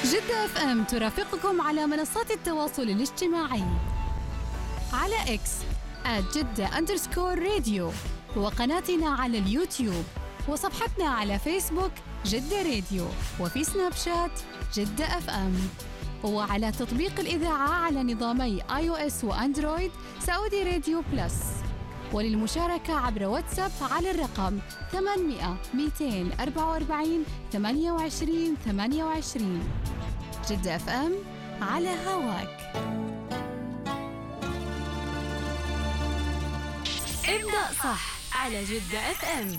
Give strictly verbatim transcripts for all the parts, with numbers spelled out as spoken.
جدة اف ام ترافقكم على منصات التواصل الاجتماعي على اكس آت جدة أندرسكور راديو، وقناتنا على اليوتيوب، وصفحتنا على فيسبوك جدة راديو، وفي سناب شات جدة اف ام، وعلى تطبيق الإذاعة على نظامي آي أو إس وأندرويد سعودي راديو بلس. وللمشاركة عبر واتساب على الرقم ثمانمئة مئتين وأربعة وأربعين ثمانية وعشرين ثمانية وعشرين. جدة اف ام على هواك. ابدأ صح على جدة اف ام.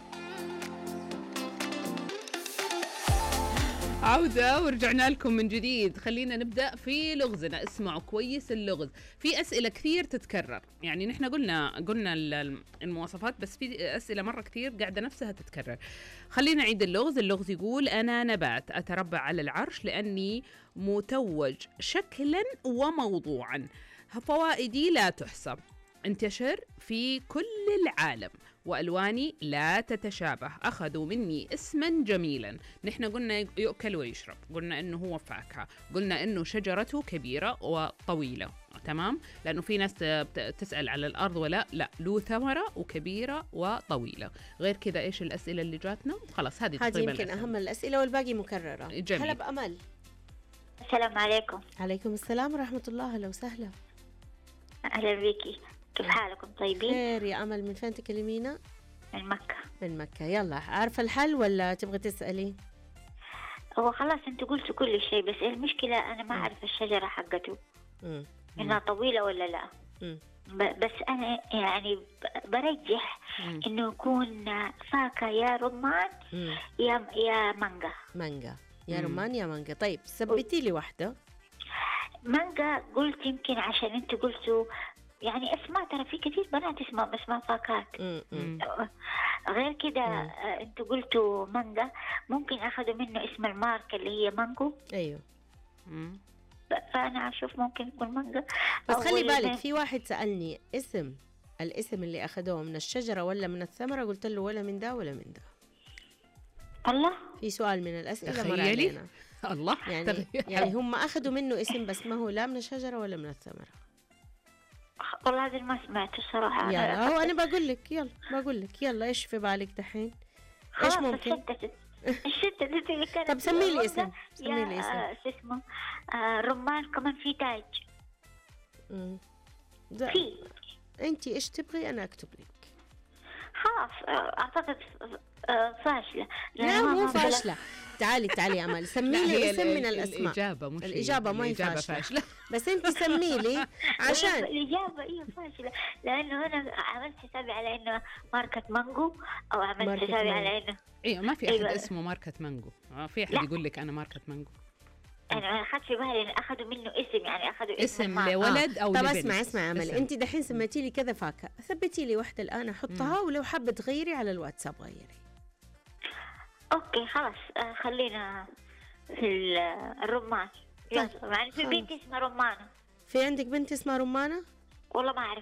عودة ورجعنا لكم من جديد. خلينا نبدأ في لغزنا. اسمعوا كويس اللغز. في أسئلة كثير تتكرر، يعني نحن قلنا قلنا المواصفات، بس في أسئلة مرة كثير قاعدة نفسها تتكرر. خلينا نعيد اللغز. اللغز يقول: أنا نبات أتربع على العرش لأني متوج شكلا وموضوعا، فوائدي لا تحصى، انتشر في كل العالم، وألواني لا تتشابه، أخذوا مني اسما جميلا. نحن قلنا يؤكل ويشرب، قلنا إنه هو فاكهة، قلنا إنه شجرته كبيرة وطويلة، تمام؟ لأنه في ناس تسأل على الأرض ولا لا، له ثمرة وكبيرة وطويلة. غير كذا إيش الأسئلة اللي جاتنا؟ خلاص هذه هذه يمكن أهم الأسئلة والباقي مكررة. جميل. هلا بأمل. السلام عليكم. عليكم السلام ورحمة الله. هلا وسهلا. أهلا بيكي، كيف حالكم؟ طيبين؟ خير يا أمل. من فين تكلمينا؟ من مكة. من مكة. يلا، عارفة الحل ولا تبغي تسألي؟ هو خلاص انتوا قلتوا كل شيء، بس المشكلة أنا ما أعرف الشجرة حقته مم. إنها طويلة ولا لا. مم. بس أنا يعني برجح مم. إنه يكون فاكهة، يا رمان مم. يا يا مانجا. مانجا يا مم. رمان يا مانجا. طيب ثبتي لي واحدة. مانجا قلت يمكن عشان انتوا قلتوا يعني اسماء، ترى في كثير بنات اسمها اسماء فاكهات. مم. مم. غير كده آه، انتوا قلتوا مانجا، ممكن اخذوا منه اسم الماركة اللي هي مانجو. أيوه. مم. فانا اشوف ممكن يكون مانجا. بس خلي أول بالك، ما- في واحد سألني اسم الاسم اللي أخذوه من الشجرة ولا من الثمرة، قلت له ولا من ده ولا من ده. الله. في سؤال من الأسئلة مر تخيلي. علينا. الله. يعني تغيير. يعني هم أخذوا منه اسم، بس ما هو لا من الشجرة ولا من الثمرة. والله هذا ما سمعته الصراحة. يلا هو أنا بقول لك، يلا بقول لك، يلا إيش في بالك دحين؟ إيش ممكن؟ الشتة اللي كانت. طب سمي لي مانجا اسم. سمي لي يا اسم. آه، شو اسمه آه، رمان كمان في تاج. مم. ده في أنتي إيش تبغي أنا أكتب لك. خلاص آه، أعتقد آه، فاشلة. لا لأن ما- مو ما- فاشلة. تعالي تعالي يا أمل، سمي لا، لي هي اسم ال- من ال- الأسماء. الإجابة مش الإجابة ما هي الإجابة فاشلة. فاشلة. بس أنت سمي لي عشان الإجابة إيه فاشلة، لأنه أنا عملت حسابي على إنه ماركة مانجو، أو عملت ماركة حسابي مانجو. على إنه ايوه، ما في احد أيوة. اسمه ماركة مانجو. آه، في احد لا. يقول لك انا ماركة مانجو. أنا أخذت في بالي إنه أخذوا منه اسم، يعني أخذوا اسم الماركة. لولد او طب لبنت. اسمع اسمع يا أمل، اسم. أنت دحين سميتي لي كذا فاكهة، ثبتي لي واحدة الآن أحطها، ولو حابة تغيري على الواتساب غيري. أوكي خلاص آه، خلينا في ال- الرمان. يلا، يعني في خلاص. بنت اسمها رمانة. في عندك بنت اسمها رمانة؟ والله ما أعرف